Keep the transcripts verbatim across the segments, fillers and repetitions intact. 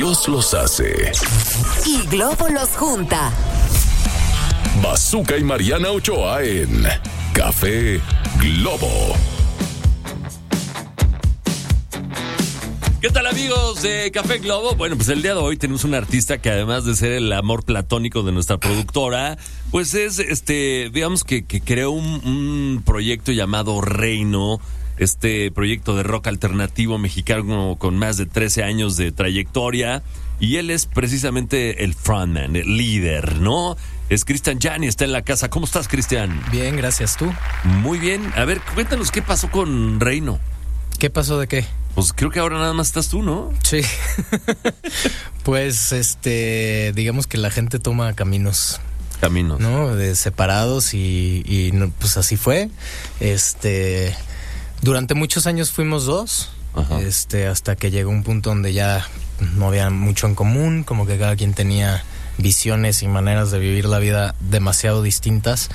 Dios los hace y Globo los junta. Bazooka y Mariana Ochoa en Café Globo. ¿Qué tal, amigos de Café Globo? Bueno, pues el día de hoy tenemos un artista que, además de ser el amor platónico de nuestra productora, pues es, este, digamos que, que creó un, un proyecto llamado Reino, este proyecto de rock alternativo mexicano con más de trece años de trayectoria, y él es precisamente el frontman, el líder, ¿no? Es Cristian Jani, está en la casa. ¿Cómo estás, Cristian? Bien, gracias. ¿Tú? Muy bien. A ver, cuéntanos qué pasó con Reino. ¿Qué pasó de qué? Pues creo que ahora nada más estás tú, ¿no? Sí. Pues, este, digamos que la gente toma caminos. Caminos. ¿No? De separados y, y no, pues así fue. Este, durante muchos años fuimos dos. Ajá. Este, hasta que llegó un punto donde ya no había mucho en común, como que cada quien tenía visiones y maneras de vivir la vida demasiado distintas.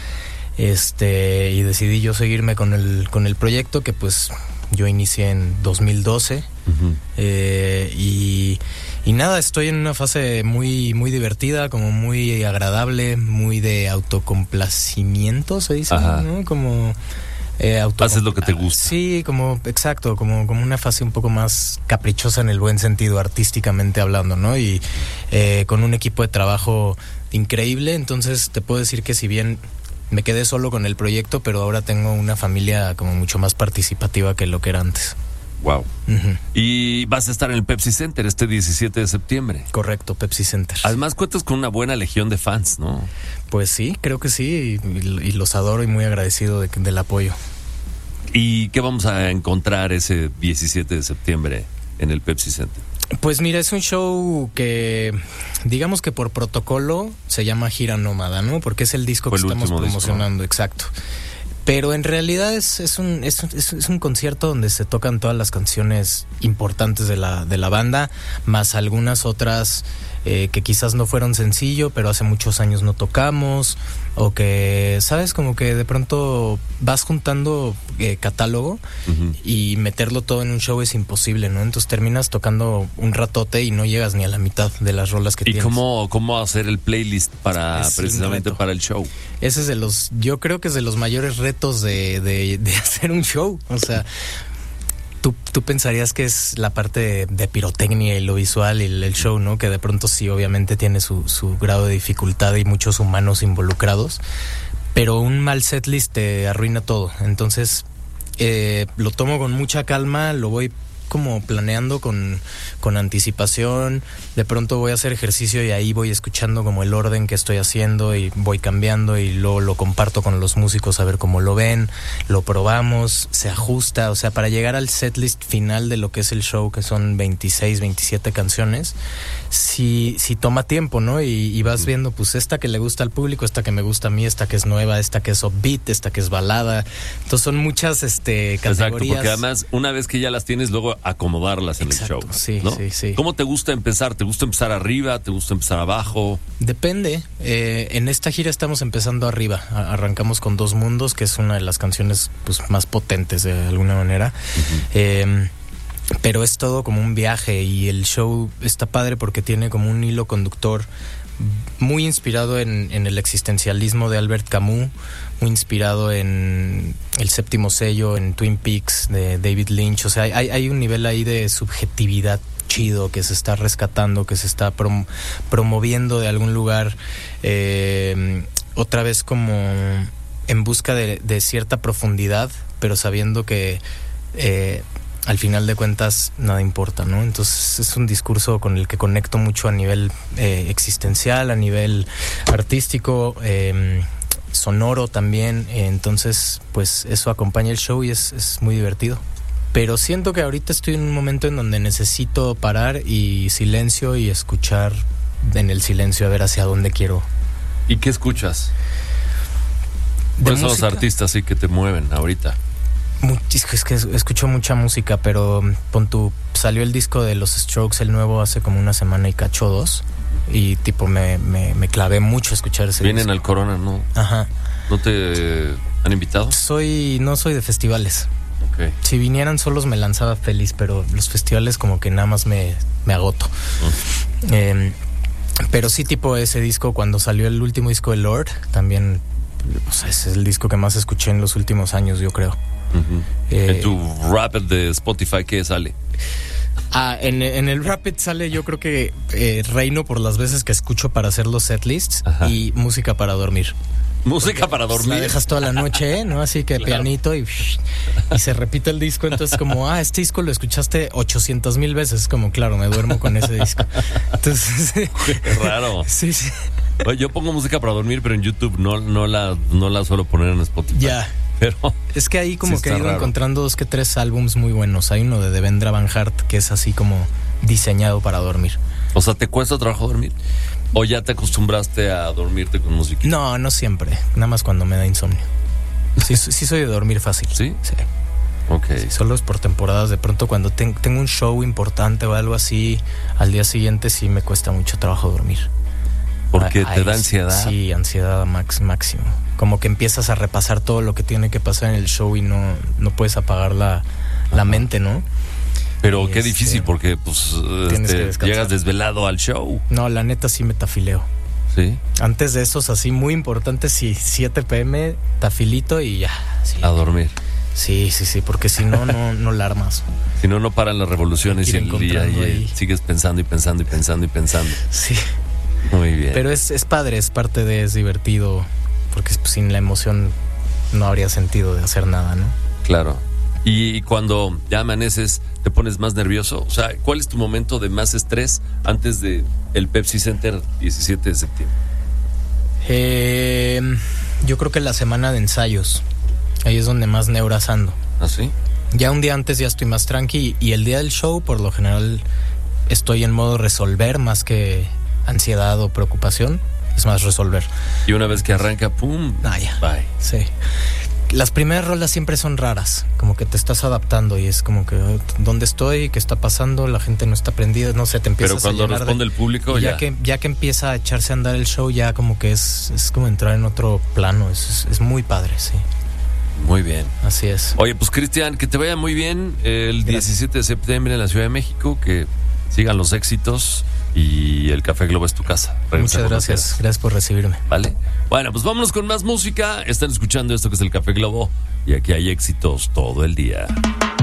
Este, y decidí yo seguirme con el, con el proyecto que pues yo inicié en dos mil doce. Uh-huh. eh, y, y nada, estoy en una fase muy, muy divertida, como muy agradable, muy de autocomplacimiento, se dice, ¿no? Como eh, auto- haces lo que te gusta. Sí, como, exacto, como, como una fase un poco más caprichosa en el buen sentido, artísticamente hablando, ¿no? Y eh, con un equipo de trabajo increíble. Entonces te puedo decir que si bien me quedé solo con el proyecto, pero ahora tengo una familia como mucho más participativa que lo que era antes. Wow. Uh-huh. Y vas a estar en el Pepsi Center este diecisiete de septiembre. Correcto, Pepsi Center. Además cuentas con una buena legión de fans, ¿no? Pues sí, creo que sí, y, y los adoro y muy agradecido de, del apoyo. ¿Y qué vamos a encontrar ese diecisiete de septiembre en el Pepsi Center? Pues mira, es un show que, digamos que por protocolo se llama Gira Nómada, ¿no? Porque es el disco Fue que el estamos promocionando, disco. Exacto. Pero en realidad es, es, un, es, es, es un concierto donde se tocan todas las canciones importantes de la, de la banda, más algunas otras eh, que quizás no fueron sencillo, pero hace muchos años no tocamos, o que, ¿sabes? Como que de pronto vas juntando eh, catálogo, uh-huh, y meterlo todo en un show es imposible, ¿no? Entonces terminas tocando un ratote y no llegas ni a la mitad de las rolas que ¿Y tienes. ¿Y cómo, cómo hacer el playlist para Es precisamente para el show? Ese es de los, yo creo que es de los mayores retos de, de, de hacer un show. O sea, tú, tú pensarías que es la parte de, de pirotecnia y lo visual y el, el show, ¿no? Que de pronto sí, obviamente tiene su, su grado de dificultad y muchos humanos involucrados. Pero un mal setlist te arruina todo. Entonces, eh, lo tomo con mucha calma, lo voy como planeando con, con anticipación. De pronto voy a hacer ejercicio y ahí voy escuchando como el orden que estoy haciendo y voy cambiando y luego lo comparto con los músicos a ver cómo lo ven, lo probamos, se ajusta, o sea, para llegar al setlist final de lo que es el show, que son veintiséis, veintisiete canciones, sí, sí toma tiempo, ¿no? Y, y vas viendo pues esta que le gusta al público, esta que me gusta a mí, esta que es nueva, esta que es upbeat, esta que es balada. Entonces son muchas este, categorías. Exacto, porque además una vez que ya las tienes, luego acomodarlas en Exacto, el show, sí, ¿no? sí, sí. ¿Cómo te gusta empezar? ¿Te gusta empezar arriba? ¿Te gusta empezar abajo? Depende. Eh, en esta gira estamos empezando arriba. A- arrancamos con Dos Mundos, que es una de las canciones pues, más potentes de alguna manera. Uh-huh. Eh, pero es todo como un viaje y el show está padre porque tiene como un hilo conductor muy inspirado en, en el existencialismo de Albert Camus, muy inspirado en El Séptimo Sello, en Twin Peaks de David Lynch. O sea, hay, hay un nivel ahí de subjetividad chido que se está rescatando, que se está prom- promoviendo de algún lugar, eh, otra vez como en busca de, de cierta profundidad, pero sabiendo que eh, al final de cuentas nada importa, ¿no? Entonces es un discurso con el que conecto mucho a nivel eh, existencial, a nivel artístico, eh, sonoro también. Entonces pues eso acompaña el show y es, es muy divertido. Pero siento que ahorita estoy en un momento en donde necesito parar y silencio y escuchar en el silencio a ver hacia dónde quiero. ¿Y qué escuchas? ¿Cuáles son los artistas sí que te mueven ahorita? Es que escucho mucha música, pero pon tú, salió el disco de los Strokes, el nuevo, hace como una semana y cacho dos, y tipo me, me, me clavé mucho a escuchar ese Vienen disco. al Corona, ¿no? Ajá. ¿No te han invitado? Soy, no soy de festivales. Okay. Si vinieran solos me lanzaba feliz, pero los festivales como que nada más me, me agoto. Uh-huh. Eh, pero sí, tipo ese disco, cuando salió el último disco de Lord, también, o sea, ese es el disco que más escuché en los últimos años, yo creo. Uh-huh. eh, ¿En tu Rapid de Spotify qué sale? Ah, en, en el Rapid sale, yo creo que eh, Reino por las veces que escucho para hacer los setlists. Ajá. Y música para dormir. Música Porque, para dormir. Pues, la dejas toda la noche, ¿no? Así que claro. Pianito y, y se repite el disco. Entonces, como, ah, este disco lo escuchaste ochocientas mil veces. Como, claro, me duermo con ese disco. Entonces, qué raro. Sí, sí. Oye, yo pongo música para dormir, pero en YouTube no, no, la, no la suelo poner en Spotify. Ya. Pero es que ahí como sí que he ido raro. encontrando dos que tres álbums muy buenos. Hay uno de Devendra Banhart que es así como diseñado para dormir. O sea, ¿te cuesta trabajo dormir? ¿O ya te acostumbraste a dormirte con música? No, no siempre. Nada más cuando me da insomnio. Sí, sí soy de dormir fácil. ¿Sí? Sí. Ok. Sí, solo es por temporadas. De pronto cuando ten, tengo un show importante o algo así, al día siguiente sí me cuesta mucho trabajo dormir. ¿Porque Ay, te da ansiedad? Sí, ansiedad max, máximo. Como que empiezas a repasar todo lo que tiene que pasar en el show y no, no puedes apagar la, la mente, ¿no? Pero y qué este, difícil porque pues este, llegas desvelado al show. No, la neta sí me tafileo. ¿Sí? Antes de esos así muy importantes, sí, siete pm, tafilito y ya. Sí. A dormir. Sí, sí, sí, porque si no, no, no la armas. Si no, no paran las revoluciones y el día y ahí. Sigues pensando y pensando y pensando y pensando. Sí. Muy bien. Pero es, es padre, es parte de, es divertido, porque pues, sin la emoción no habría sentido de hacer nada, ¿no? Claro. Y cuando ya amaneces, ¿te pones más nervioso? O sea, ¿cuál es tu momento de más estrés antes de el Pepsi Center diecisiete de septiembre? Eh, yo creo que la semana de ensayos. Ahí es donde más neuras ando. ¿Ah, sí? Ya un día antes ya estoy más tranqui. Y el día del show, por lo general, estoy en modo resolver más que ansiedad o preocupación. Es más resolver. Y una vez que arranca, ¡pum! Ah, ya. Bye. Sí. Las primeras rolas siempre son raras, como que te estás adaptando y es como que ¿dónde estoy? ¿Qué está pasando? La gente no está prendida, no sé, te empiezas a Pero cuando responde de, el público ya ya. que ya que empieza a echarse a andar el show ya como que es, es como entrar en otro plano, es, es, es muy padre, sí. Muy bien. Así es. Oye, pues Cristian, que te vaya muy bien el Gracias. diecisiete de septiembre en la Ciudad de México, que sigan los éxitos y el Café Globo es tu casa. Regresa Muchas gracias, quieras. Gracias por recibirme. Vale. Bueno, pues vámonos con más música. Están escuchando esto que es el Café Globo y aquí hay éxitos todo el día.